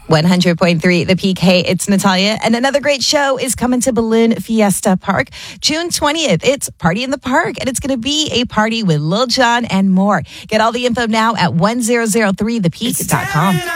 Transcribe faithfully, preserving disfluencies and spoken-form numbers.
one hundred point three The Peak. Hey, it's Natalia. And another great show is coming to Balloon Fiesta Park June twentieth. It's Party in the Park, and it's going to be a party with Lil Jon and more. Get all the info now at ten oh three the peak dot com.